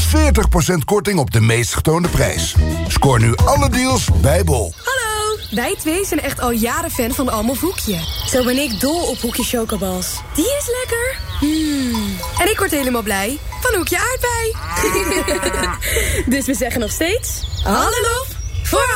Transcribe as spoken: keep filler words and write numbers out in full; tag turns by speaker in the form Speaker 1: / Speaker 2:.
Speaker 1: veertig procent korting op de meest getoonde prijs. Scoor nu alle deals bij Bol.
Speaker 2: Hallo, wij twee zijn echt al jaren fan van Almof Hoekje. Zo ben ik dol op Hoekje Chocobals. Die is lekker. Mm. En ik word helemaal blij van Hoekje Aardbei. Dus we zeggen nog steeds... Hallo!